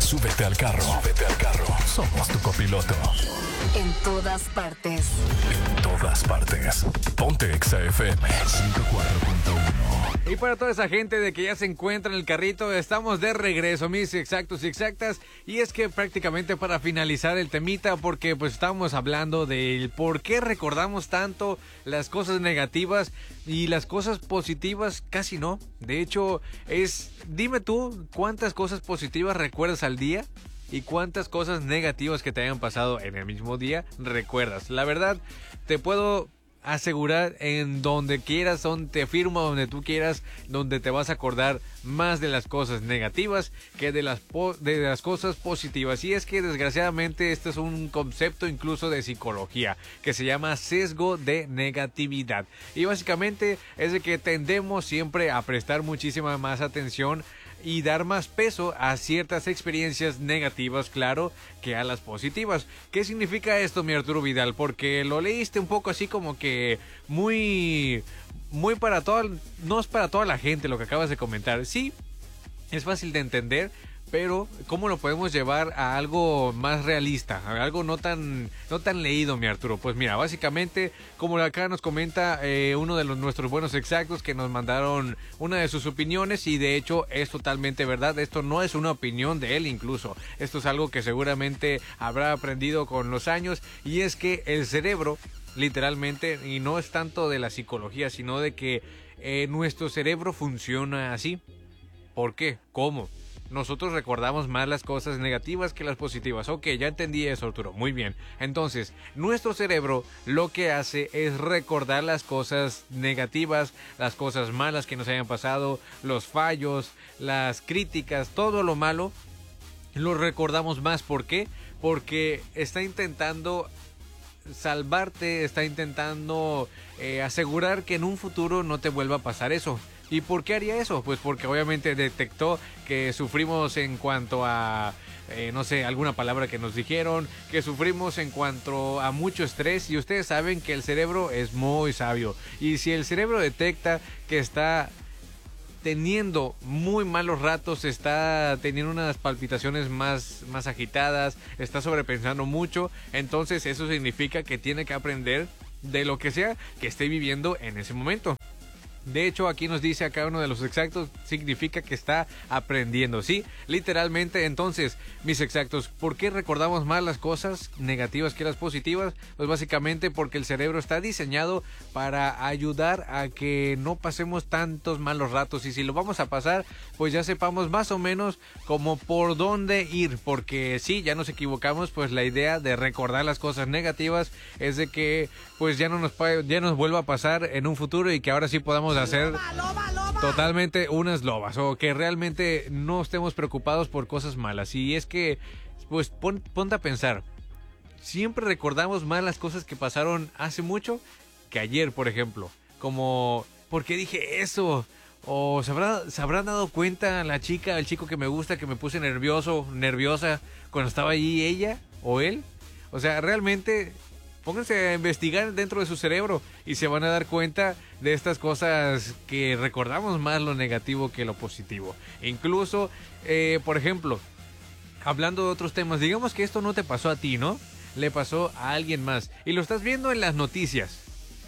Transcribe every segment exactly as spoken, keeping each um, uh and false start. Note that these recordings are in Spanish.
Súbete al carro. Súbete al carro. Somos tu copiloto. En todas partes. En todas partes. Ponte Exa F M ciento cuatro punto uno. Y para toda esa gente de que ya se encuentra en el carrito, estamos de regreso, mis exactos y exactas. Y es que prácticamente para finalizar el temita, porque pues estamos hablando del por qué recordamos tanto las cosas negativas y las cosas positivas casi no. De hecho, es, dime tú, ¿cuántas cosas positivas recuerdas al día? ¿Y cuántas cosas negativas que te hayan pasado en el mismo día recuerdas? La verdad, te puedo asegurar en donde quieras, donde te firmo, donde tú quieras, donde te vas a acordar más de las cosas negativas que de las, po- de las cosas positivas. Y es que desgraciadamente este es un concepto incluso de psicología que se llama sesgo de negatividad. Y básicamente es de que tendemos siempre a prestar muchísima más atención y dar más peso a ciertas experiencias negativas, claro, que a las positivas. ¿Qué significa esto, mi Arturo Vidal? Porque lo leíste un poco así como que muy, muy para toda, no es para toda la gente lo que acabas de comentar. Sí, es fácil de entender, pero ¿cómo lo podemos llevar a algo más realista? A algo no tan, no tan leído, mi Arturo. Pues mira, básicamente, como acá nos comenta eh, uno de los nuestros buenos exactos que nos mandaron una de sus opiniones, y de hecho es totalmente verdad. Esto no es una opinión de él incluso. Esto es algo que seguramente habrá aprendido con los años, y es que el cerebro, literalmente, y no es tanto de la psicología, sino de que eh, nuestro cerebro funciona así. ¿Por qué? ¿Cómo? Nosotros recordamos más las cosas negativas que las positivas. Ok, ya entendí eso, Arturo. Muy bien. Entonces, nuestro cerebro lo que hace es recordar las cosas negativas, las cosas malas que nos hayan pasado, los fallos, las críticas, todo lo malo, lo recordamos más. ¿Por qué? Porque está intentando salvarte, está intentando eh, asegurar que en un futuro no te vuelva a pasar eso. ¿Y por qué haría eso? Pues porque obviamente detectó que sufrimos en cuanto a, eh, no sé, alguna palabra que nos dijeron, que sufrimos en cuanto a mucho estrés, y ustedes saben que el cerebro es muy sabio. Y si el cerebro detecta que está teniendo muy malos ratos, está teniendo unas palpitaciones más, más agitadas, está sobrepensando mucho, entonces eso significa que tiene que aprender de lo que sea que esté viviendo en ese momento. De hecho, aquí nos dice acá uno de los exactos, significa que está aprendiendo, ¿sí? Literalmente. Entonces, mis exactos, ¿por qué recordamos más las cosas negativas que las positivas? Pues básicamente porque el cerebro está diseñado para ayudar a que no pasemos tantos malos ratos, y si lo vamos a pasar, pues ya sepamos más o menos como por dónde ir, porque si ya nos equivocamos, pues la idea de recordar las cosas negativas es de que pues ya no nos, ya nos vuelva a pasar en un futuro, y que ahora sí podamos hacer loba, loba, loba. totalmente unas lobas, o que realmente no estemos preocupados por cosas malas. Y es que, pues pon, ponte a pensar, siempre recordamos más las cosas que pasaron hace mucho que ayer, por ejemplo, como, ¿por qué dije eso? O se, habrá, se habrán dado cuenta la chica, el chico que me gusta, que me puse nervioso, nerviosa cuando estaba allí ella o él. O sea, realmente pónganse a investigar dentro de su cerebro y se van a dar cuenta de estas cosas, que recordamos más lo negativo que lo positivo. Incluso, eh, por ejemplo, hablando de otros temas, digamos que esto no te pasó a ti, ¿no? Le pasó a alguien más y lo estás viendo en las noticias.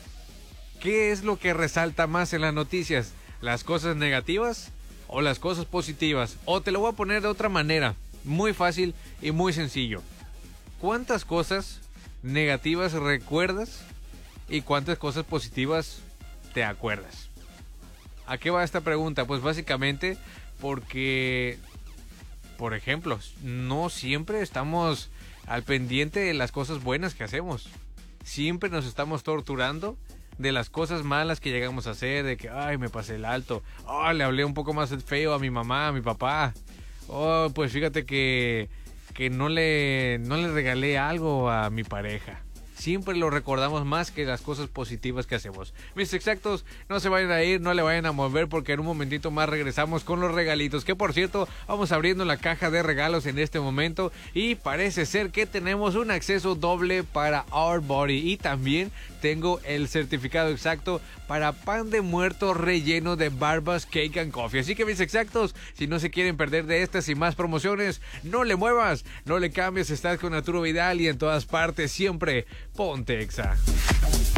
¿Qué es lo que resalta más en las noticias? ¿Las cosas negativas o las cosas positivas? O te lo voy a poner de otra manera, muy fácil y muy sencillo. ¿Cuántas cosas negativas recuerdas y cuántas cosas positivas te acuerdas? ¿A qué va esta pregunta? Pues básicamente porque, por ejemplo, no siempre estamos al pendiente de las cosas buenas que hacemos. Siempre nos estamos torturando de las cosas malas que llegamos a hacer, de que, ay, me pasé el alto, oh, le hablé un poco más feo a mi mamá, a mi papá, oh, pues fíjate que que no le, no le regalé algo a mi pareja. Siempre lo recordamos más que las cosas positivas que hacemos. Mis exactos, no se vayan a ir, no le vayan a mover, porque en un momentito más regresamos con los regalitos. Que por cierto, vamos abriendo la caja de regalos en este momento, y parece ser que tenemos un acceso doble para Our Body, y también tengo el certificado exacto para pan de muerto relleno de Barbas Cake and Coffee. Así que mis exactos, si no se quieren perder de estas y más promociones, no le muevas, no le cambies, estás con Arturo Vidal y en todas partes siempre ponte Exa.